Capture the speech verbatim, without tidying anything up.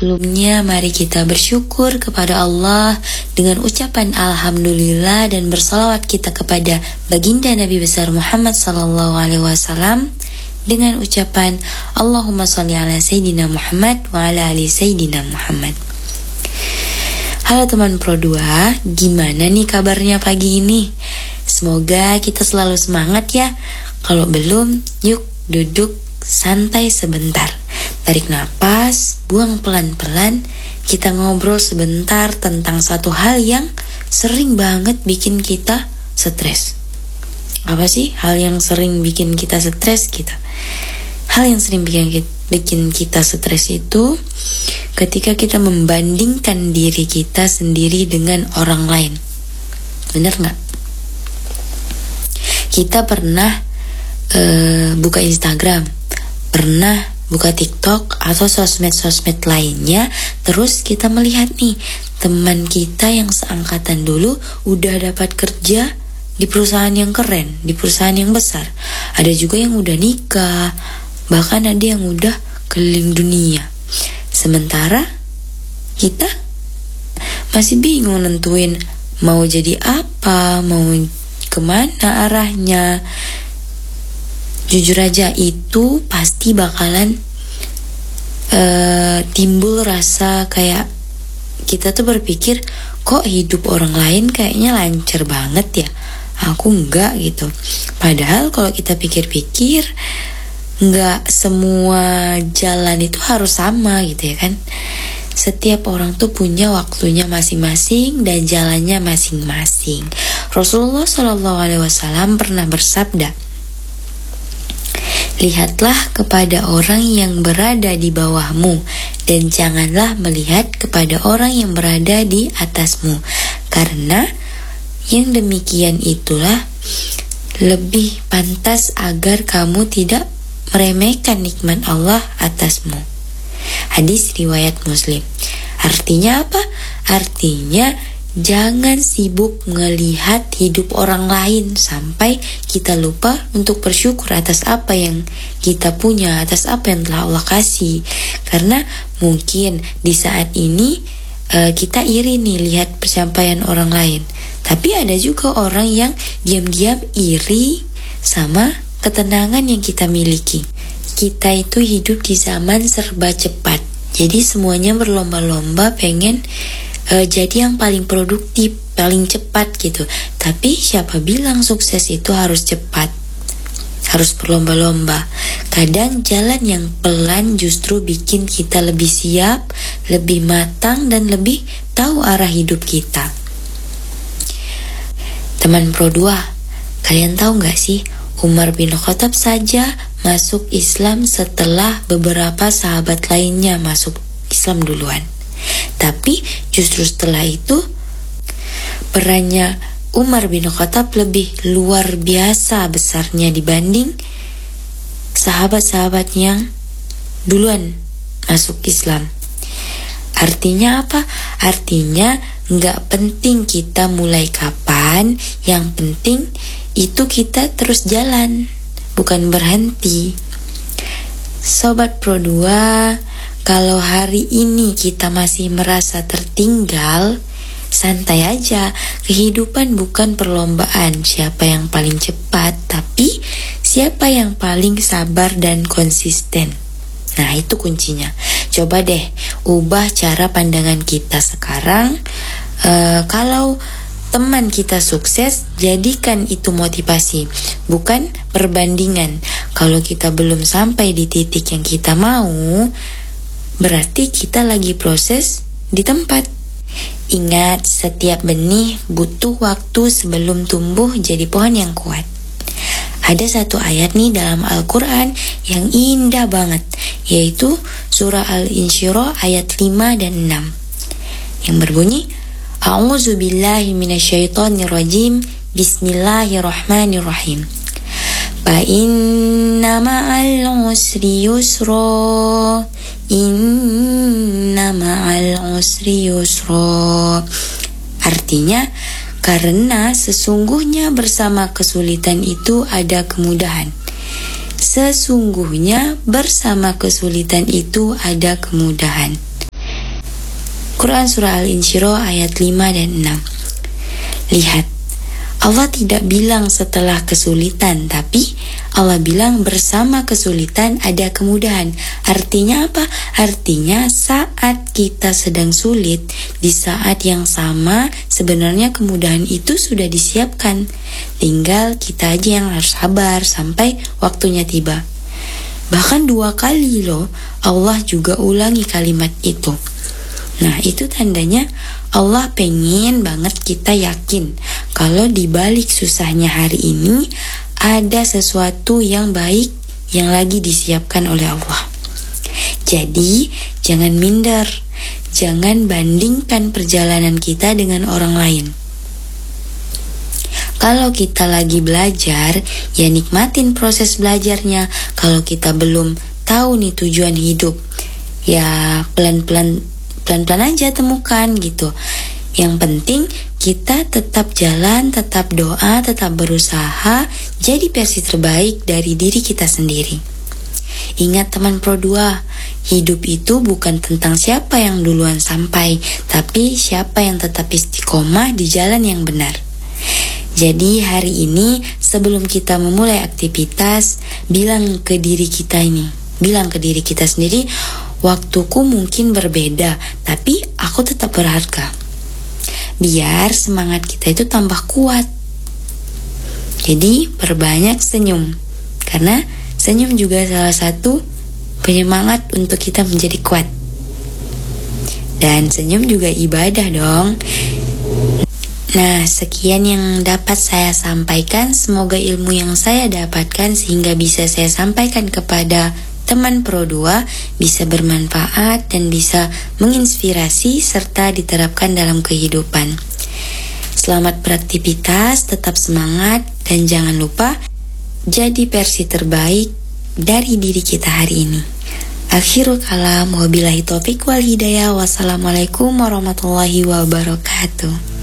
Sebelumnya mari kita bersyukur kepada Allah dengan ucapan Alhamdulillah dan bersalawat kita kepada baginda Nabi besar Muhammad sallallahu alaihi wasallam dengan ucapan Allahumma sholli ala Sayyidina Muhammad wa ala ali Sayyidina Muhammad. Halo teman Pro dua, gimana nih kabarnya pagi ini? Semoga kita selalu semangat ya. Kalau belum, yuk duduk santai sebentar. Tarik napas, buang pelan-pelan. Kita ngobrol sebentar tentang satu hal yang sering banget bikin kita stres. Apa sih hal yang sering bikin kita stres kita? Hal yang sering bikin, bikin kita stres itu ketika kita membandingkan diri kita sendiri dengan orang lain. Bener gak? Kita pernah uh, buka Instagram, pernah buka TikTok atau sosmed-sosmed lainnya, terus kita melihat nih teman kita yang seangkatan dulu udah dapat kerja di perusahaan yang keren, di perusahaan yang besar. Ada juga yang udah nikah, bahkan ada yang udah keliling dunia. Sementara kita masih bingung nentuin mau jadi apa, mau kemana arahnya. Jujur aja itu pasti bakalan uh, timbul rasa kayak kita tuh berpikir, kok hidup orang lain kayaknya lancar banget ya, aku enggak gitu. Padahal kalau kita pikir-pikir, enggak semua jalan itu harus sama gitu ya kan. Setiap orang tuh punya waktunya masing-masing dan jalannya masing-masing. Rasulullah shallallahu alaihi wasallam pernah bersabda, lihatlah kepada orang yang berada di bawahmu dan janganlah melihat kepada orang yang berada di atasmu, karena yang demikian itulah lebih pantas agar kamu tidak meremehkan nikmat Allah atasmu. Hadis riwayat Muslim. Artinya apa? Artinya jangan sibuk melihat hidup orang lain sampai kita lupa untuk bersyukur atas apa yang kita punya, atas apa yang telah Allah kasih. Karena mungkin di saat ini uh, kita iri nih lihat pencapaian orang lain, tapi ada juga orang yang diam-diam iri sama ketenangan yang kita miliki. Kita itu hidup di zaman serba cepat, jadi semuanya berlomba-lomba pengen uh, jadi yang paling produktif, paling cepat gitu. Tapi siapa bilang sukses itu harus cepat, harus berlomba-lomba? Kadang jalan yang pelan justru bikin kita lebih siap, lebih matang, dan lebih tahu arah hidup kita. Teman Pro dua, kalian tahu gak sih, Umar bin Khattab saja masuk Islam setelah beberapa sahabat lainnya masuk Islam duluan. Tapi justru setelah itu perannya Umar bin Khattab lebih luar biasa besarnya dibanding sahabat-sahabat yang duluan masuk Islam. Artinya apa? Artinya gak penting kita mulai kapan, yang penting itu kita terus jalan, bukan berhenti. Sobat Pro dua, kalau hari ini kita masih merasa tertinggal, santai aja. Kehidupan bukan perlombaan siapa yang paling cepat, tapi siapa yang paling sabar dan konsisten. Nah, itu kuncinya. Coba deh ubah cara pandangan kita sekarang. Uh, kalau teman kita sukses, jadikan itu motivasi, bukan perbandingan. Kalau kita belum sampai di titik yang kita mau, berarti kita lagi proses di tempat. Ingat, setiap benih butuh waktu sebelum tumbuh jadi pohon yang kuat. Ada satu ayat nih dalam Al-Quran yang indah banget, yaitu surah Al-Insyirah ayat lima dan enam, yang berbunyi, A'udzu billahi minasyaitonir rajim. Bismillahirrahmanirrahim. Fa inna ma'al usri yusra. Inna ma'al usri yusra. Artinya, karena sesungguhnya bersama kesulitan itu ada kemudahan. Sesungguhnya bersama kesulitan itu ada kemudahan. Al-Quran Surah Al-Insyirah ayat lima dan enam. Lihat, Allah tidak bilang setelah kesulitan, tapi Allah bilang bersama kesulitan ada kemudahan. Artinya apa? Artinya saat kita sedang sulit, di saat yang sama sebenarnya kemudahan itu sudah disiapkan. Tinggal kita aja yang harus sabar sampai waktunya tiba. Bahkan dua kali loh Allah juga ulangi kalimat itu. Nah, itu tandanya Allah pengen banget kita yakin kalau di balik susahnya hari ini ada sesuatu yang baik yang lagi disiapkan oleh Allah. Jadi, jangan minder, jangan bandingkan perjalanan kita dengan orang lain. Kalau kita lagi belajar, ya nikmatin proses belajarnya. Kalau kita belum tahu nih tujuan hidup, ya pelan-pelan pelan-pelan aja temukan gitu. Yang penting kita tetap jalan, tetap doa, tetap berusaha jadi versi terbaik dari diri kita sendiri. Ingat teman Pro dua, hidup itu bukan tentang siapa yang duluan sampai, tapi siapa yang tetap istiqomah di jalan yang benar. Jadi hari ini sebelum kita memulai aktivitas, bilang ke diri kita ini, bilang ke diri kita sendiri, waktuku mungkin berbeda, tapi aku tetap berharga. Biar semangat kita itu tambah kuat. Jadi perbanyak senyum, karena senyum juga salah satu penyemangat untuk kita menjadi kuat. Dan senyum juga ibadah dong. Nah, sekian yang dapat saya sampaikan. Semoga ilmu yang saya dapatkan sehingga bisa saya sampaikan kepada teman Pro dua bisa bermanfaat dan bisa menginspirasi serta diterapkan dalam kehidupan. Selamat beraktivitas, tetap semangat, dan jangan lupa jadi versi terbaik dari diri kita hari ini. Akhirul kalam, wabillahi taufiq wal hidayah. Wassalamualaikum warahmatullahi wabarakatuh.